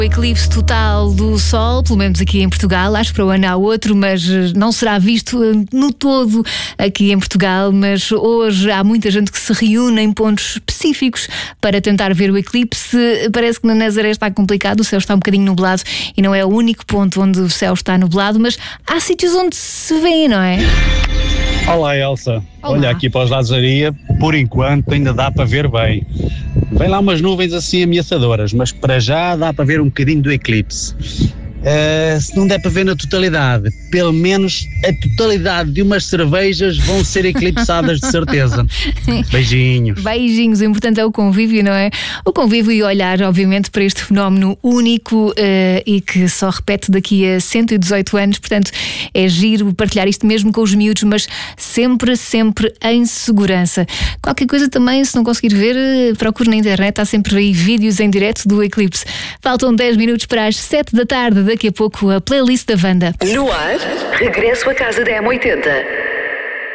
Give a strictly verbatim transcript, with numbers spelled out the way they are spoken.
O eclipse total do Sol, pelo menos aqui em Portugal, acho que para o ano há outro, mas não será visto no todo aqui em Portugal. Mas hoje há muita gente que se reúne em pontos específicos para tentar ver o eclipse. Parece que na Nazaré está complicado, o céu está um bocadinho nublado e não é o único ponto onde o céu está nublado, mas há sítios onde se vê, não é? Olá, Elsa. Olá. Olha, aqui para os lados da Areia, por enquanto ainda dá para ver bem. Vem lá umas nuvens assim ameaçadoras, mas para já dá para ver um bocadinho do eclipse. Uh, se não der para ver na totalidade, pelo menos a totalidade de umas cervejas vão ser eclipsadas de certeza. Beijinhos. Beijinhos, o importante é o convívio, não é? O convívio e olhar, obviamente, para este fenómeno único uh, e que só repete daqui a cento e dezoito anos, portanto é giro partilhar isto mesmo com os miúdos, mas sempre, sempre em segurança. Qualquer coisa também, se não conseguir ver, procure na internet, há sempre aí vídeos em direto do eclipse. Faltam dez minutos para as sete da tarde. Daqui a pouco a playlist da Wanda. No ar, regresso à casa da M oitenta.